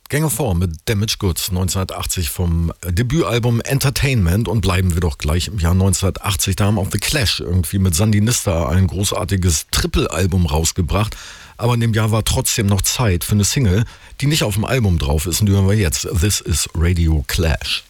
Gang of Four mit Damaged Goods 1980 vom Debütalbum Entertainment, und bleiben wir doch gleich im Jahr 1980. Da haben auch The Clash irgendwie mit Sandinista ein großartiges Triple-Album rausgebracht, aber in dem Jahr war trotzdem noch Zeit für eine Single, die nicht auf dem Album drauf ist, und die hören wir jetzt. This is Radio Clash.